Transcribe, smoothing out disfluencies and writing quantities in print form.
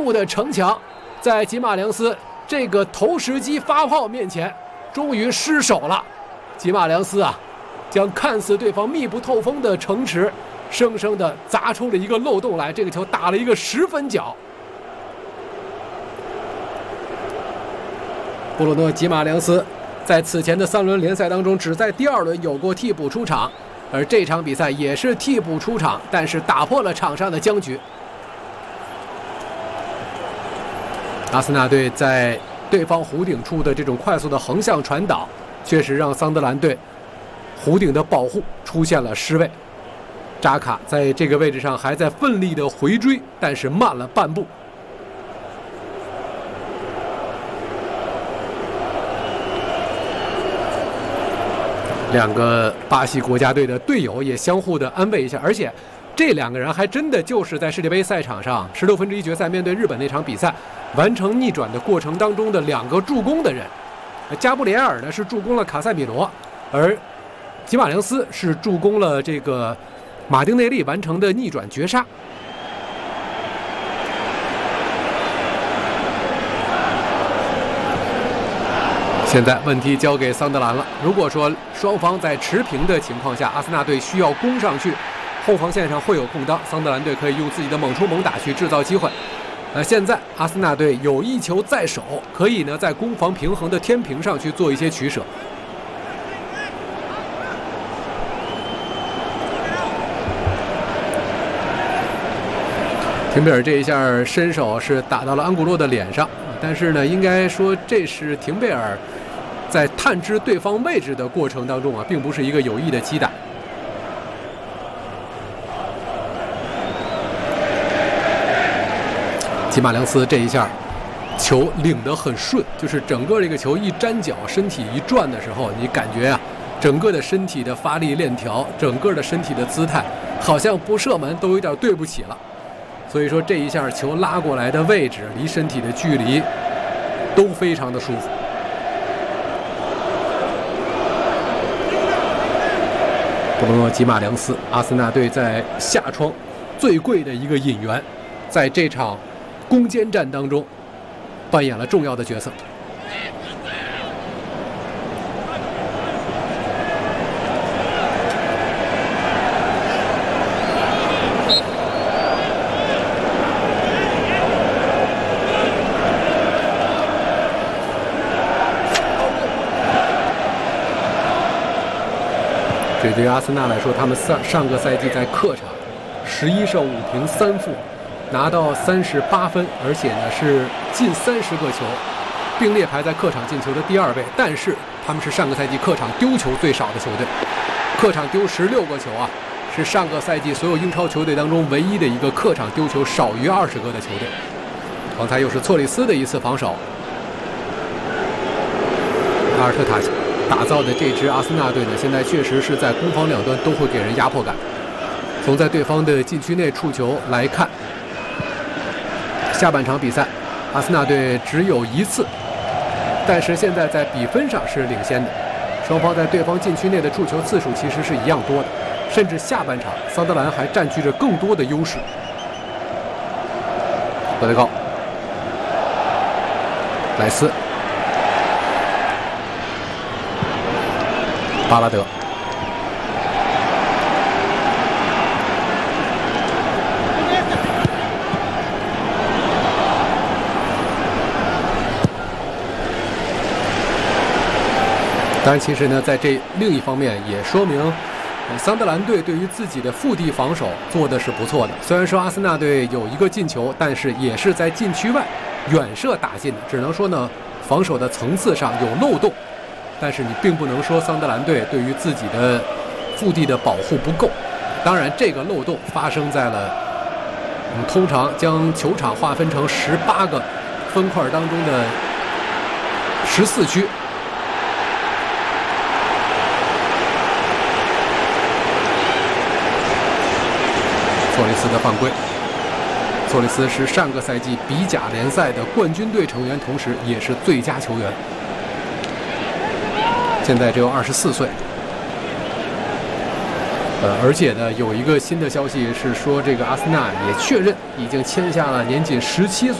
固的城墙，在吉马良斯这个投石机发炮面前，终于失手了。吉马良斯啊，将看似对方密不透风的城池，生生的砸出了一个漏洞来。这个球打了一个10分角。布鲁诺·吉马良斯在此前的3轮联赛当中，只在第2轮有过替补出场，而这场比赛也是替补出场，但是打破了场上的僵局。阿森纳队在对方弧顶处的这种快速的横向传导，确实让桑德兰队弧顶的保护出现了失位。扎卡在这个位置上还在奋力的回追，但是慢了半步。两个巴西国家队的队友也相互的安慰一下，而且这2个人还真的就是在世界杯赛场上16分之一决赛面对日本那场比赛完成逆转的过程当中的2个助攻的人。加布里埃尔呢是助攻了卡塞米罗，而吉马良斯是助攻了这个马丁内利完成的逆转绝杀。现在问题交给桑德兰了。如果说双方在持平的情况下，阿森纳队需要攻上去，后防线上会有空当，桑德兰队可以用自己的猛冲猛打去制造机会。现在阿森纳队有1球在手，可以呢在攻防平衡的天平上去做一些取舍。廷贝尔这一下伸手是打到了安古洛的脸上，但是呢，应该说这是廷贝尔在探知对方位置的过程当中啊，并不是一个有意的击打。吉马良斯这一下球领得很顺，就是整个这个球一沾脚，身体一转的时候，你感觉啊，整个的身体的发力链条，整个的身体的姿态，好像不射门都有点对不起了。所以说这一下球拉过来的位置，离身体的距离都非常的舒服。布鲁诺·吉马良斯，阿森纳队在夏窗最贵的一个引援，在这场攻坚战当中扮演了重要的角色。这对于阿森纳来说，他们上个赛季在客场11胜5平3负，拿到38分，而且呢是进30个球，并列排在客场进球的第2位。但是他们是上个赛季客场丢球最少的球队，客场丢16个球啊，是上个赛季所有英超球队当中唯一的一个客场丢球少于20个的球队。刚才又是措里斯的一次防守，阿尔特塔打造的这支阿森纳队呢，现在确实是在攻防两端都会给人压迫感。从在对方的禁区内触球来看，下半场比赛阿森纳队只有1次，但是现在在比分上是领先的。双方在对方禁区内的触球次数其实是一样多的，甚至下半场桑德兰还占据着更多的优势。德雷高、莱斯、巴拉德、当然，其实呢，在这另一方面也说明，桑德兰队对于自己的腹地防守做的是不错的。虽然说阿森纳队有1个进球，但是也是在禁区外远射打进的，只能说呢，防守的层次上有漏洞。但是你并不能说桑德兰队对于自己的腹地的保护不够。当然，这个漏洞发生在了我们通常将球场划分成18个分块当中的14区。索里斯的犯规，索里斯是上个赛季比甲联赛的冠军队成员，同时也是最佳球员。现在只有24岁，而且呢，有一个新的消息是说，这个阿森纳也确认已经签下了年仅17岁。